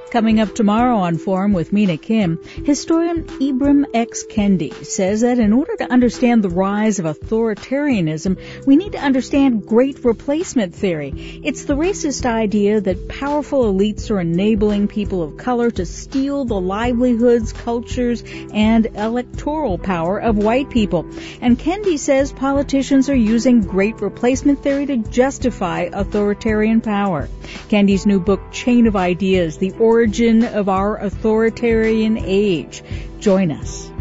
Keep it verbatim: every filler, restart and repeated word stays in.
Coming up tomorrow on Forum with Mina Kim, historian Ibram X. Kendi says that in order to understand the rise of authoritarianism, we need to understand Great Replacement theory. It's the racist idea that powerful elites are enabling people of color to steal the livelihoods, cultures, and electoral power of white people. And Kendi says politicians are using Great Replacement theory to justify authoritarian power. Kendi's new book, Chain of Ideas, The Origin of Our Authoritarian Age. Join us.